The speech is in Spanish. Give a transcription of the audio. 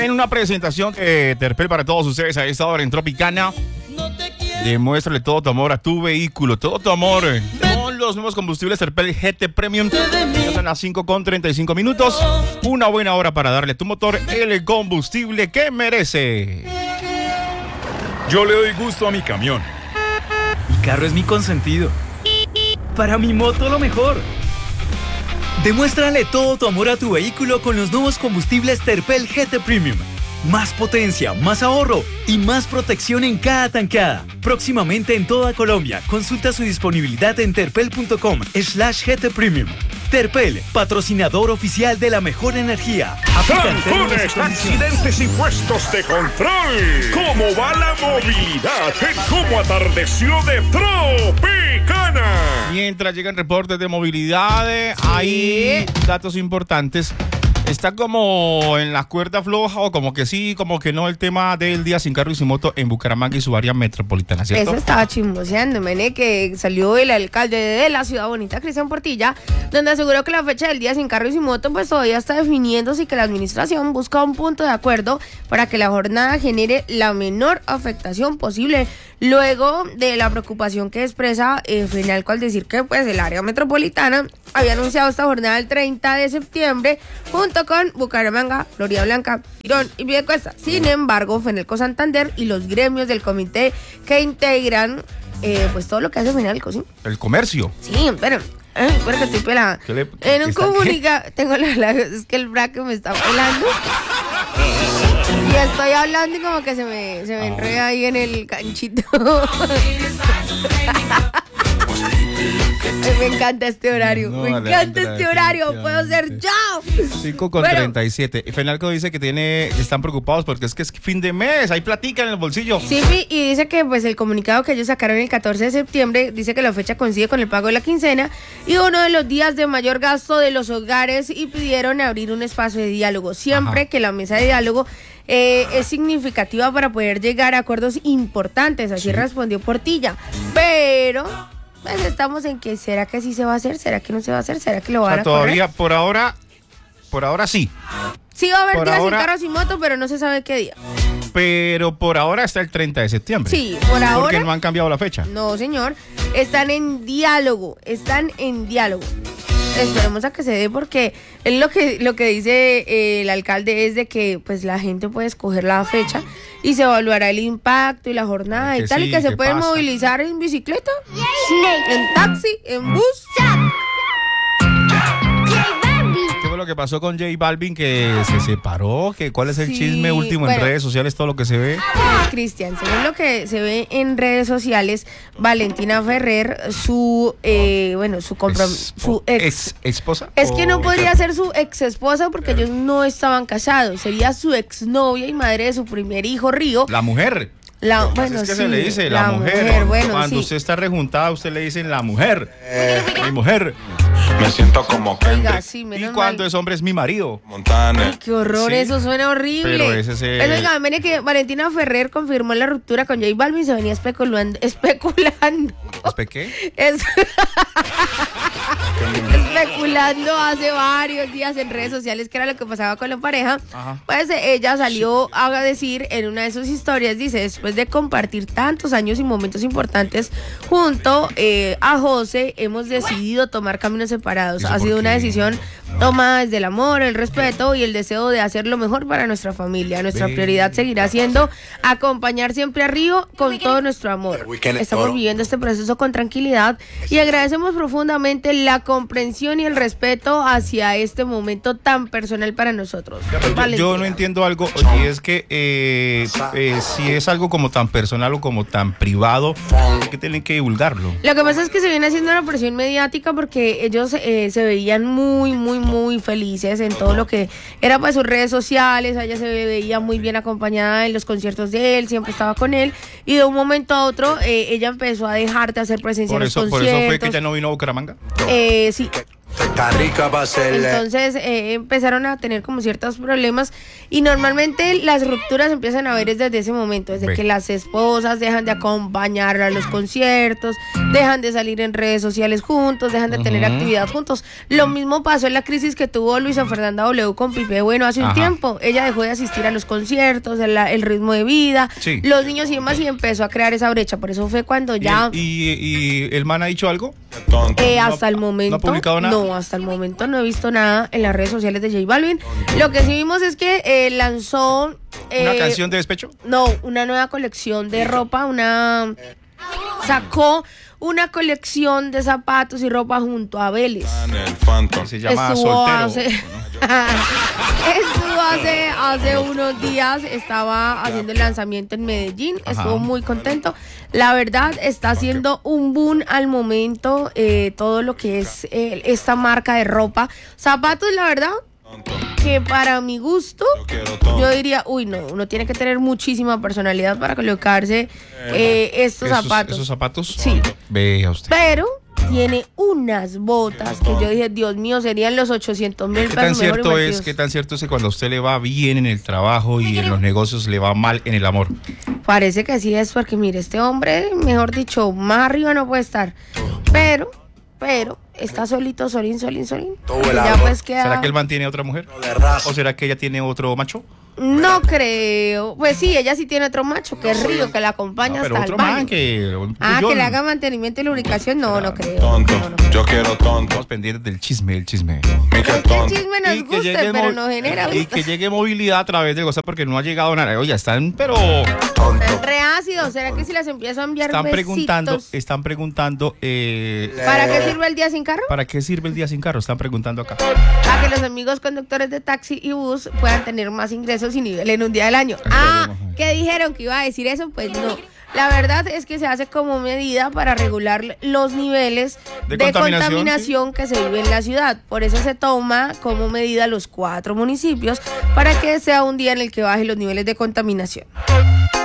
En una presentación que Terpel para todos ustedes a esta hora en Tropicana. Demuéstrale todo tu amor a tu vehículo, todo tu amor con los nuevos combustibles Terpel GT Premium. Ya son las 5:35 minutos. Una buena hora para darle a tu motor el combustible que merece. Yo le doy gusto a mi camión. Mi carro es mi consentido. Para mi moto lo mejor. Demuéstrale todo tu amor a tu vehículo con los nuevos combustibles Terpel GT Premium. Más potencia, más ahorro y más protección en cada tanqueada. Próximamente en toda Colombia. Consulta su disponibilidad en terpel.com/GT Premium. Terpel, patrocinador oficial de la mejor energía. Trancones, accidentes y puestos de control. ¿Cómo va la movilidad en cómo atardeció de Tropicana? Mientras llegan reportes de movilidad, hay datos importantes. Está como en la cuerda floja o como que sí, como que no el tema del día sin carro y sin moto en Bucaramanga y su área metropolitana, ¿cierto? Eso estaba chismoseando, mene, que salió el alcalde de la ciudad bonita, Cristian Portilla, donde aseguró que la fecha del día sin carro y sin moto pues todavía está definiéndose y que la administración busca un punto de acuerdo para que la jornada genere la menor afectación posible. Luego de la preocupación que expresa Fenalco al decir que pues el área metropolitana había anunciado esta jornada el 30 de septiembre junto con Bucaramanga, Florida Blanca, Girón y Piedecuesta. Sin embargo, Fenalco Santander y los gremios del comité que integran pues todo lo que hace Fenalco, ¿sí? El comercio. Sí, pero que estoy pelada. En un comunicado, es que el braque me está pelando. Y estoy hablando y como que se me enreda ahí en el ganchito. Me encanta este horario. Me encanta este horario. Puedo ser yo. 5:37. Fenalco dice que están preocupados porque es que es fin de mes. Hay platica en el bolsillo. Sí, y dice que pues el comunicado que ellos sacaron el 14 de septiembre dice que la fecha coincide con el pago de la quincena y uno de los días de mayor gasto de los hogares y pidieron abrir un espacio de diálogo. Siempre que la mesa de diálogo es significativa para poder llegar a acuerdos importantes. Así respondió Portilla. Pero pues estamos en que ¿será que sí se va a hacer? ¿Será que no se va a hacer? ¿Será que lo van a todavía correr? por ahora sí. Sí va a haber días sin carro sin moto, pero no se sabe qué día. Pero por ahora está el 30 de septiembre. Sí, por ahora. Porque no han cambiado la fecha. No, señor. Están en diálogo. Esperemos a que se dé porque él lo que dice el alcalde es de que pues la gente puede escoger la fecha y se evaluará el impacto y la jornada y tal, sí, y que se puede movilizar en bicicleta, en taxi, en bus. ¿Qué fue lo que pasó con J Balvin que se separó? ¿Cuál es el chisme último en redes sociales, todo lo que se ve? Cristian, según lo que se ve en redes sociales, Valentina Ferrer, su ex esposa. Es que no podría ser su ex esposa porque ellos no estaban casados, sería su exnovia y madre de su primer hijo, Río. La mujer. Bueno, es que sí, se le dice la mujer. Bueno, cuando sí. Usted está rejuntada, usted le dicen la mujer. Mi mujer. Me siento como que. Oiga, sí, y cuando es hombre es mi marido. Montana. Ay, qué horror, sí. Eso suena horrible. Pero ese es Pero oiga, mire que Valentina Ferrer confirmó la ruptura con J Balvin, se venía especulando. ¿Qué? Especulando hace varios días en redes sociales que era lo que pasaba con la pareja. Ajá. Pues ella salió a decir en una de sus historias, dice, después de compartir tantos años y momentos importantes junto a José, hemos decidido tomar caminos separados. Ha sido una decisión tomada desde el amor, el respeto y el deseo de hacer lo mejor para nuestra familia. Nuestra prioridad seguirá siendo acompañar siempre a Río con todo nuestro amor. Estamos viviendo este proceso con tranquilidad y agradecemos profundamente la comprensión y el respeto hacia este momento tan personal para nosotros. Yo no entiendo algo, y es que si es algo como tan personal o como tan privado, ¿por qué tienen que divulgarlo? Lo que pasa es que se viene haciendo una presión mediática porque ellos se veían muy felices en todo lo que era pues sus redes sociales. Ella se veía muy bien acompañada en los conciertos de él, siempre estaba con él, y de un momento a otro ella empezó a dejar de hacer presencia en los conciertos. ¿Por eso fue que ya no vino a Bucaramanga? Sí. Está rica para hacerle. Entonces empezaron a tener como ciertos problemas y normalmente las rupturas empiezan a ver desde ese momento, desde que las esposas dejan de acompañar a los conciertos, dejan de salir en redes sociales juntos, dejan de tener actividad juntos. Lo mismo pasó en la crisis que tuvo Luisa Fernanda W con Pipe Bueno hace un tiempo. Ella dejó de asistir a los conciertos, el ritmo de vida, los niños y demás, y empezó a crear esa brecha. Por eso fue cuando ya... ¿Y el man ha dicho algo? Hasta el momento ¿No ha publicado nada? No, hasta el momento no he visto nada en las redes sociales de J Balvin. Lo que sí vimos es que lanzó... ¿Una canción de despecho? No, una nueva colección de ropa, sacó una colección de zapatos y ropa junto a Vélez. Se llama Soltero. Estuvo hace unos días, estaba haciendo el lanzamiento en Medellín, estuvo muy contento. La verdad, está haciendo un boom al momento todo lo que es esta marca de ropa. Zapatos, la verdad, que para mi gusto, yo diría, uno tiene que tener muchísima personalidad para colocarse estos zapatos. ¿Esos zapatos? Sí. Vea usted. Pero tiene unas botas que yo dije, Dios mío, serían los 800,000 pesos. ¿Qué tan cierto es que cuando a usted le va bien en el trabajo y en los negocios le va mal en el amor? Parece que sí es, porque mire, este hombre, mejor dicho, más arriba no puede estar. Pero está solito, solín. Ya pues queda... ¿Será que él mantiene a otra mujer? ¿O será que ella tiene otro macho? No creo. Pues sí, ella sí tiene otro macho, que es Río, que la acompaña hasta el baño. Que le haga mantenimiento y lubricación. No creo. Tonto. No. Yo quiero tonto. Estamos pendientes del chisme. El chisme nos gusta, pero no genera. Y que llegue movilidad a través de WhatsApp, porque no ha llegado nada. Oye, están, pero... Están reácidos. ¿Será que si les empiezo a enviar besitos? Están preguntando... ¿Para qué sirve el día sin carro? ¿Para qué sirve el día sin carro? Están preguntando acá. Para que los amigos conductores de taxi y bus puedan tener más ingresos y nivel en un día del año. ¿Qué dijeron que iba a decir eso? Pues no. La verdad es que se hace como medida para regular los niveles de contaminación que se vive en la ciudad. Por eso se toma como medida los 4 municipios para que sea un día en el que bajen los niveles de contaminación.